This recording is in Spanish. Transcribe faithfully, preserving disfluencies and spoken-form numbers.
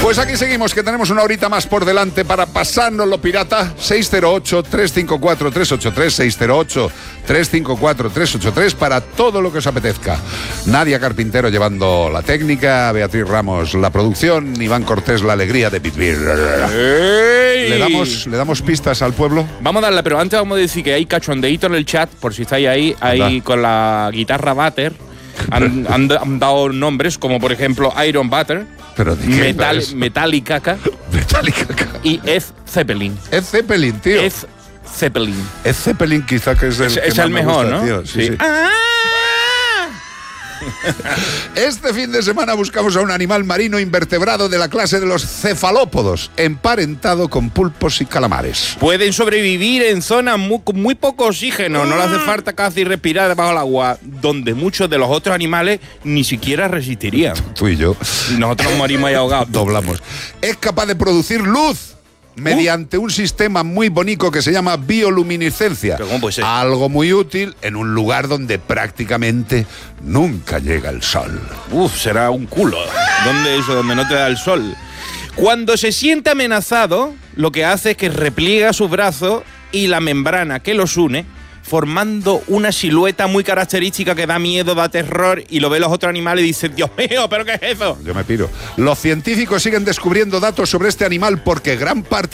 Pues aquí seguimos, que tenemos una horita más por delante para pasárnoslo, pirata. seis cero ocho, tres cinco cuatro, tres ocho tres, seis cero ocho, tres cinco cuatro, tres ocho tres para todo lo que os apetezca. Nadia Carpintero llevando la técnica, Beatriz Ramos la producción, Iván Cortés la alegría de vivir. ¿Le damos, ¿Le damos pistas al pueblo? Vamos a darle, pero antes vamos a decir que hay cachondeíto en el chat, por si estáis ahí, ahí Anda. con la guitarra Butter. Han, han, han dado nombres como por ejemplo Iron Butter, Pero ¿de qué Metal, es? Metallica Metallica. y Ed Zeppelin. Ed Zeppelin, tío. Ed Zeppelin. Ed Zeppelin quizá que es el Es, que es más el me mejor, gusta, ¿no? tío. Sí, sí. Ah. Este fin de semana buscamos a un animal marino invertebrado de la clase de los cefalópodos, emparentado con pulpos y calamares. Pueden sobrevivir en zonas muy, con muy poco oxígeno, no le hace falta casi respirar debajo del agua, donde muchos de los otros animales ni siquiera resistirían. Tú y yo. Nosotros morimos ahí ahogados. Doblamos. Es capaz de producir luz mediante un sistema muy bonito que se llama bioluminiscencia. ¿Pero cómo puede ser? Algo muy útil en un lugar donde prácticamente nunca llega el sol. Uf, será un culo. ¿Dónde es eso? Donde no te da el sol. Cuando se siente amenazado, lo que hace es que repliega sus brazos y la membrana que los une, formando una silueta muy característica que da miedo, da terror, y lo ven los otros animales y dicen, Dios mío, ¿pero qué es eso? Yo me piro. Los científicos siguen descubriendo datos sobre este animal porque gran parte